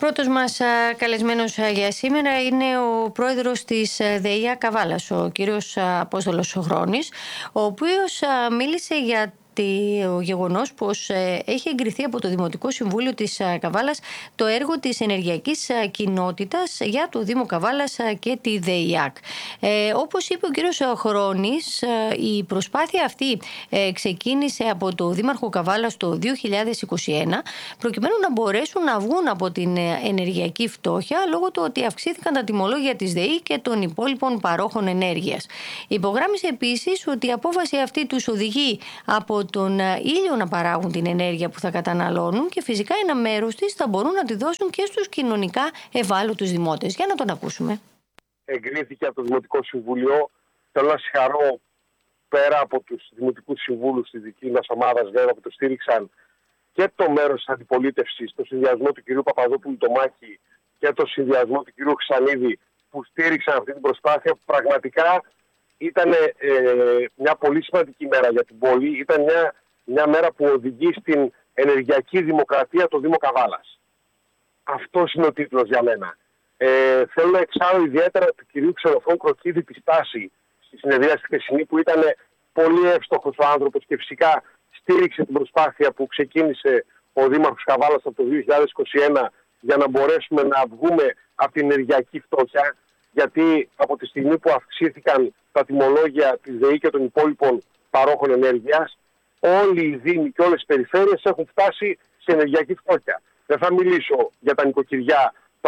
Πρώτος μας καλεσμένος για σήμερα είναι ο πρόεδρος της ΔΕΙΑ Καβάλας, ο κύριος Απόστολος Χρόνης, ο οποίος μίλησε για το γεγονός πως έχει εγκριθεί από το Δημοτικό Συμβούλιο της Καβάλας το έργο της ενεργειακής κοινότητας για το Δήμο Καβάλας και τη ΔΕΙΑΚ. Όπως είπε ο κύριος Χρόνης, η προσπάθεια αυτή ξεκίνησε από το Δήμαρχο Καβάλας το 2021 προκειμένου να μπορέσουν να βγουν από την ενεργειακή φτώχεια λόγω του ότι αυξήθηκαν τα τιμολόγια της ΔΕΗ και των υπόλοιπων παρόχων ενέργειας. Υπογράμμισε επίσης ότι η απόφαση αυτή τους οδηγεί από τον ήλιο να παράγουν την ενέργεια που θα καταναλώνουν και φυσικά ένα μέρος της θα μπορούν να τη δώσουν και στους κοινωνικά ευάλωτους δημότες. Για να τον ακούσουμε. Εγκρίθηκε από το Δημοτικό Συμβούλιο. Θέλω να συγχαρώ πέρα από τους Δημοτικούς Συμβούλους της δικής μας ομάδας βέβαια που το στήριξαν και το μέρος της αντιπολίτευσης, το συνδυασμό του κ. Παπαδόπουλου το Μάκη και το συνδυασμό του κ. Χρυσανίδη που στήριξαν αυτή την προσπάθεια που πραγματικά ήταν μια πολύ σημαντική μέρα για την πόλη. Ήταν μια μέρα που οδηγεί στην ενεργειακή δημοκρατία το Δήμο Καβάλας. Αυτός είναι ο τίτλος για μένα. Θέλω να εξάρω ιδιαίτερα του κυρίου Ξενοφών Κροκίδη τη στάση στη συνεδρία στη χθεσινή που ήταν πολύ εύστοχος ο άνθρωπος και φυσικά στήριξε την προσπάθεια που ξεκίνησε ο Δήμαρχος Καβάλας από το 2021 για να μπορέσουμε να βγούμε από την ενεργειακή φτώχεια, γιατί από τη στιγμή που αυξήθηκαν τα τιμολόγια της ΔΕΗ και των υπόλοιπων παρόχων ενέργειας, όλοι οι δήμοι και όλες οι περιφέρειες έχουν φτάσει σε ενεργειακή φτώχεια. Δεν θα μιλήσω για τα νοικοκυριά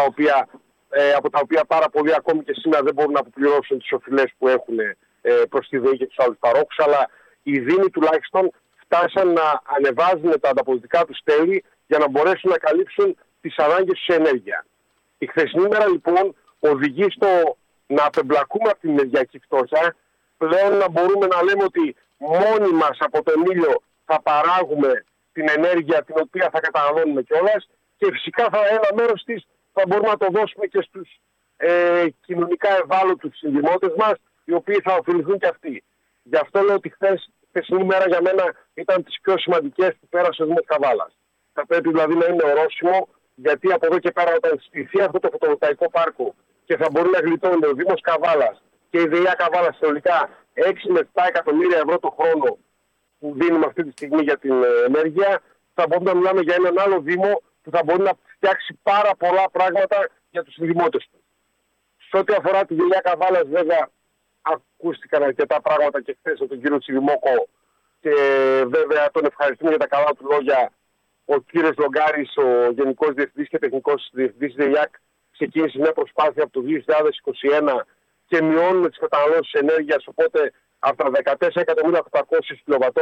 από τα οποία πάρα πολλοί ακόμη και σήμερα δεν μπορούν να αποπληρώσουν τις οφειλές που έχουν προς τη ΔΕΗ και τους άλλους παρόχους, αλλά οι δήμοι τουλάχιστον φτάσαν να ανεβάζουν τα ανταποδοτικά τους τέλη για να μπορέσουν να καλύψουν τις ανάγκες σε ενέργεια. Η χθεσινή μέρα λοιπόν οδηγεί στο να απεμπλακούμε από την ενεργειακή φτώχεια, πλέον να μπορούμε να λέμε ότι μόνοι μας από τον ήλιο θα παράγουμε την ενέργεια την οποία θα καταναλώνουμε κιόλας και φυσικά ένα μέρος της θα μπορούμε να το δώσουμε και στους κοινωνικά ευάλωτους συνδημότες μας, οι οποίοι θα ωφεληθούν κι αυτοί. Γι' αυτό λέω ότι χθεσινή μέρα για μένα ήταν τις πιο σημαντικές που πέρασε ο Δήμος Καβάλας. Θα πρέπει δηλαδή να είναι ορόσημο, γιατί από εδώ και πέρα όταν στηθεί αυτό το φωτοβολταϊκό πάρκο και θα μπορεί να γλιτώνει ο Δήμος Καβάλας και η ΔΕΙΑ Καβάλας συνολικά 6 με 7 εκατομμύρια ευρώ το χρόνο που δίνουμε αυτή τη στιγμή για την ενέργεια, θα μπορούμε να μιλάμε για έναν άλλο Δήμο που θα μπορεί να φτιάξει πάρα πολλά πράγματα για τους δημότες του. Σε ό,τι αφορά τη ΔΕΙΑ Καβάλας, βέβαια, ακούστηκαν αρκετά πράγματα και χθες από τον κύριο Τσιδημόκο και βέβαια τον ευχαριστούμε για τα καλά του λόγια. Ο κύριος Λογκάρης, ο Γενικός Διευθυντής και Τεχνικός Διευθυντής ΔΕΙΑΚ, ξεκίνησε μια προσπάθεια από το 2021 και μειώνουμε τις καταναλώσεις ενέργειας, οπότε από τα 14.800.000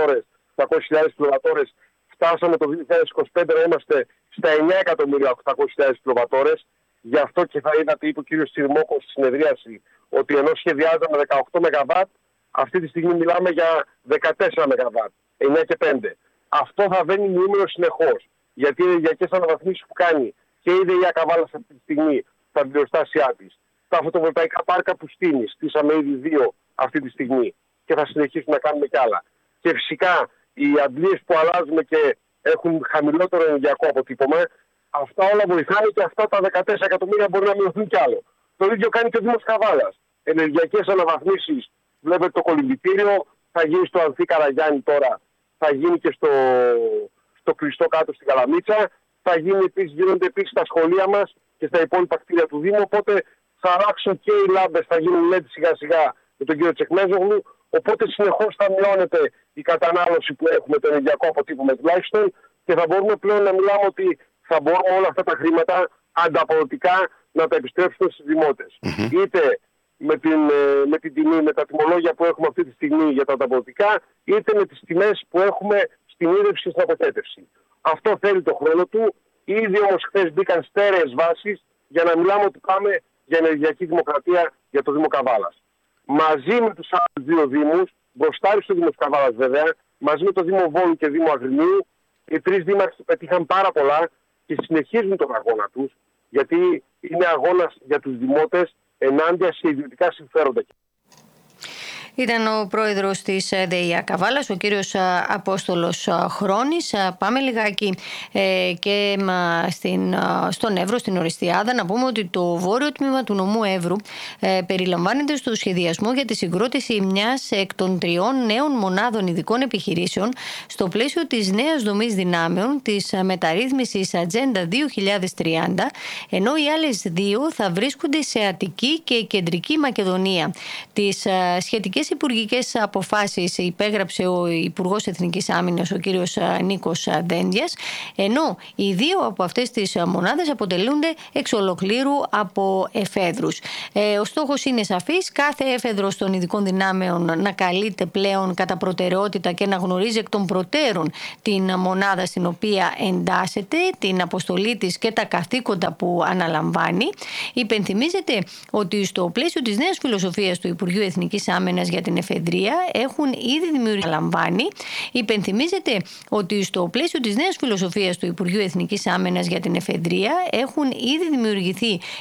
κιλοβατόρες φτάσαμε το 2025 να είμαστε στα 9.800.000 κιλοβατόρες. Γι' αυτό και θα είδατε, είπε ο κύριος Τσιδημόκος στη συνεδρίαση, ότι ενώ σχεδιάζαμε 18 ΜΒ, αυτή τη στιγμή μιλάμε για 14 ΜΒ, 9 και 5. Αυτό θα βαίνει μειούμενο συνεχώς, γιατί οι ενεργειακές αναβαθμίσεις που κάνει και η ΔΕΙΑ Καβάλας αυτή τη στιγμή στα αντιπληροστάσια της, τα φωτοβολταϊκά πάρκα που στείνει, στήσαμε ήδη 2 αυτή τη στιγμή και θα συνεχίσουμε να κάνουμε κι άλλα. Και φυσικά οι αντλίες που αλλάζουμε και έχουν χαμηλότερο ενεργειακό αποτύπωμα, αυτά όλα βοηθάνε και αυτά τα 14 εκατομμύρια μπορεί να μειωθούν κι άλλο. Το ίδιο κάνει και ο Δήμος Καβάλας. Ενεργειακές αναβαθμίσεις, βλέπετε το κολυμβητήριο, θα γίνει στο Ανθή Καραγιάννη τώρα, θα γίνει και στο Κλειστό κάτω στην Καλαμίτσα, γίνονται επίσης στα σχολεία μας και στα υπόλοιπα κτίρια του Δήμου, οπότε θα αλλάξουν και οι λάμπες, θα γίνουν LED σιγά σιγά με τον κύριο Τσεκμέζογλου, οπότε συνεχώς θα μειώνεται η κατανάλωση που έχουμε, το ενεργειακό αποτύπωμα τουλάχιστον, και θα μπορούμε πλέον να μιλάμε ότι θα μπορούμε όλα αυτά τα χρήματα ανταποδοτικά να τα επιστρέψουμε στους δημότες. Είτε με τα τιμολόγια που έχουμε αυτή τη στιγμή για τα ανταποδοτικά, είτε με τις τιμές που έχουμε στην ίδρυψη και στην αποχέτευση. Αυτό θέλει το χρόνο του. Ήδη όμως χθες μπήκαν στέρεες βάσεις για να μιλάμε ότι πάμε για ενεργειακή δημοκρατία για το Δήμο Καβάλας. Μαζί με τους άλλους 2 δήμους, μπροστά στο Δήμο Καβάλας βέβαια, μαζί με το Δήμο Βόλου και Δήμο Αγρινίου, οι 3 δήμαρχοι πετύχαν πάρα πολλά και συνεχίζουν τον αγώνα τους, γιατί είναι αγώνας για τους δημότες ενάντια σε ιδιωτικά συμφέροντα. Ήταν ο πρόεδρος της ΔΕΙΑ Καβάλας, ο κύριος Απόστολος Χρόνης. Πάμε λιγάκι και στον Εύρο, στην Οριστιάδα. Να πούμε ότι το βόρειο τμήμα του νομού Εύρου περιλαμβάνεται στο σχεδιασμό για τη συγκρότηση μιας εκ των 3 νέων μονάδων ειδικών επιχειρήσεων στο πλαίσιο της νέας δομής δυνάμεων της μεταρρύθμισης Ατζέντα 2030, ενώ οι άλλες 2 θα βρίσκονται σε Αττική και Κεντρική Μακεδονία. Τις σχετικές υπουργικές αποφάσεις υπέγραψε ο Υπουργός Εθνικής Άμυνας, ο κύριος Νίκος Δένδιας, ενώ οι 2 από αυτές τις μονάδες αποτελούνται εξ ολοκλήρου από εφέδρους. Ο στόχος είναι σαφής: κάθε έφεδρος των ειδικών δυνάμεων να καλείται πλέον κατά προτεραιότητα και να γνωρίζει εκ των προτέρων την μονάδα στην οποία εντάσσεται, την αποστολή της και τα καθήκοντα που αναλαμβάνει. Υπενθυμίζεται ότι στο πλαίσιο της νέας φιλοσοφίας του Υπουργείου Εθνικής Άμυνας για την εφεδρεία έχουν ήδη δημιουργηθεί